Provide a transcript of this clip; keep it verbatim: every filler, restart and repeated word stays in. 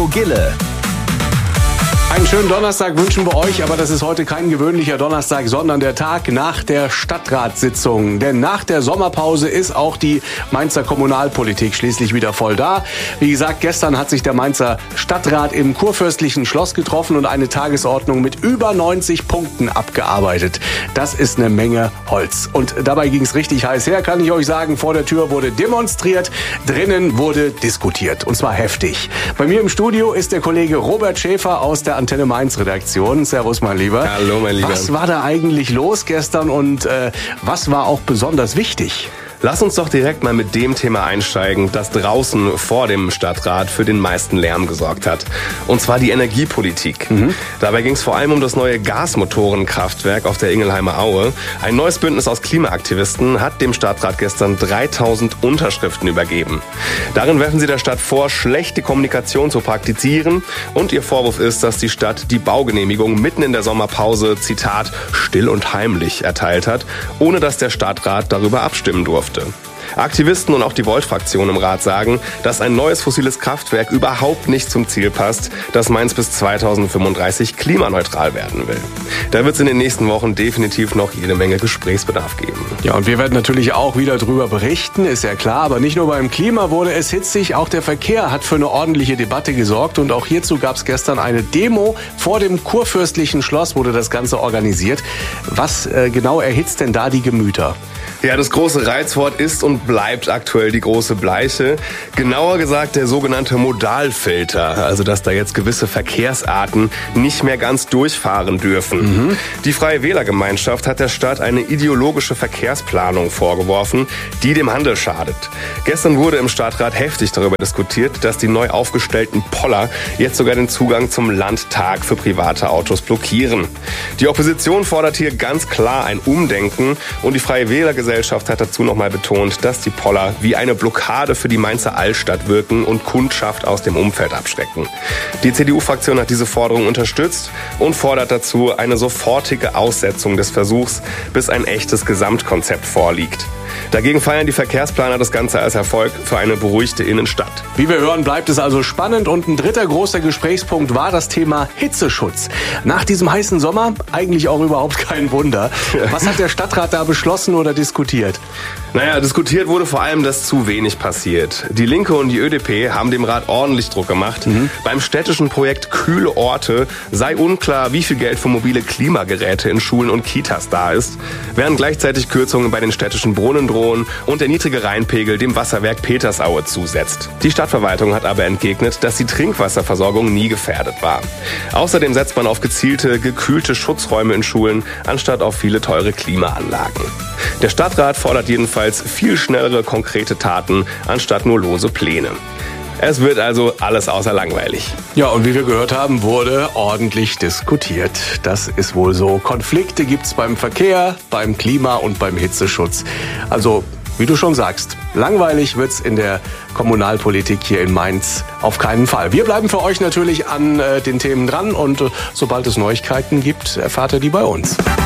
Studio Gille. Einen schönen Donnerstag wünschen wir euch, aber das ist heute kein gewöhnlicher Donnerstag, sondern der Tag nach der Stadtratssitzung. Denn nach der Sommerpause ist auch die Mainzer Kommunalpolitik schließlich wieder voll da. Wie gesagt, gestern hat sich der Mainzer Stadtrat im Kurfürstlichen Schloss getroffen und eine Tagesordnung mit über neunzig Punkten abgearbeitet. Das ist eine Menge Holz. Und dabei ging es richtig heiß her, kann ich euch sagen. Vor der Tür wurde demonstriert, drinnen wurde diskutiert. Und zwar heftig. Bei mir im Studio ist der Kollege Robert Schäfer aus der Antenne Mainz Redaktion. Servus, mein Lieber. Hallo, mein Lieber. Was war da eigentlich los gestern und äh, was war auch besonders wichtig? Lass uns doch direkt mal mit dem Thema einsteigen, das draußen vor dem Stadtrat für den meisten Lärm gesorgt hat. Und zwar die Energiepolitik. Mhm. Dabei ging es vor allem um das neue Gasmotorenkraftwerk auf der Ingelheimer Aue. Ein neues Bündnis aus Klimaaktivisten hat dem Stadtrat gestern dreitausend Unterschriften übergeben. Darin werfen sie der Stadt vor, schlechte Kommunikation zu praktizieren. Und ihr Vorwurf ist, dass die Stadt die Baugenehmigung mitten in der Sommerpause, Zitat, still und heimlich erteilt hat, ohne dass der Stadtrat darüber abstimmen durfte. Aktivisten und auch die Volt-Fraktion im Rat sagen, dass ein neues fossiles Kraftwerk überhaupt nicht zum Ziel passt, dass Mainz bis zweitausendfünfunddreißig klimaneutral werden will. Da wird es in den nächsten Wochen definitiv noch jede Menge Gesprächsbedarf geben. Ja, und wir werden natürlich auch wieder drüber berichten, ist ja klar. Aber nicht nur beim Klima wurde es hitzig, auch der Verkehr hat für eine ordentliche Debatte gesorgt. Und auch hierzu gab es gestern eine Demo vor dem Kurfürstlichen Schloss, wurde das Ganze organisiert. Was äh, genau erhitzt denn da die Gemüter? Ja, das große Reizwort ist und bleibt aktuell die große Bleiche. Genauer gesagt der sogenannte Modalfilter, also dass da jetzt gewisse Verkehrsarten nicht mehr ganz durchfahren dürfen. Mhm. Die Freie Wählergemeinschaft hat der Stadt eine ideologische Verkehrsplanung vorgeworfen, die dem Handel schadet. Gestern wurde im Stadtrat heftig darüber diskutiert, dass die neu aufgestellten Poller jetzt sogar den Zugang zum Landtag für private Autos blockieren. Die Opposition fordert hier ganz klar ein Umdenken und die Freie Wählergesellschaft hat dazu nochmal betont, dass die Poller wie eine Blockade für die Mainzer Altstadt wirken und Kundschaft aus dem Umfeld abschrecken. Die C D U-Fraktion hat diese Forderung unterstützt und fordert dazu eine sofortige Aussetzung des Versuchs, bis ein echtes Gesamtkonzept vorliegt. Dagegen feiern die Verkehrsplaner das Ganze als Erfolg für eine beruhigte Innenstadt. Wie wir hören, bleibt es also spannend und ein dritter großer Gesprächspunkt war das Thema Hitzeschutz. Nach diesem heißen Sommer eigentlich auch überhaupt kein Wunder. Was hat der Stadtrat da beschlossen oder diskutiert? Naja, diskutiert wurde vor allem, dass zu wenig passiert. Die Linke und die Ö D P haben dem Rat ordentlich Druck gemacht. Mhm. Beim städtischen Projekt Kühle Orte sei unklar, wie viel Geld für mobile Klimageräte in Schulen und Kitas da ist, während gleichzeitig Kürzungen bei den städtischen Brunnen drohen und der niedrige Rheinpegel dem Wasserwerk Petersaue zusetzt. Die Stadtverwaltung hat aber entgegnet, dass die Trinkwasserversorgung nie gefährdet war. Außerdem setzt man auf gezielte, gekühlte Schutzräume in Schulen, anstatt auf viele teure Klimaanlagen. Der Stadtrat fordert jedenfalls viel schnellere konkrete Taten, anstatt nur lose Pläne. Es wird also alles außer langweilig. Ja, und wie wir gehört haben, wurde ordentlich diskutiert. Das ist wohl so. Konflikte gibt's beim Verkehr, beim Klima und beim Hitzeschutz. Also, wie du schon sagst, langweilig wird's in der Kommunalpolitik hier in Mainz auf keinen Fall. Wir bleiben für euch natürlich an äh, den Themen dran und äh, sobald es Neuigkeiten gibt, erfahrt ihr die bei uns.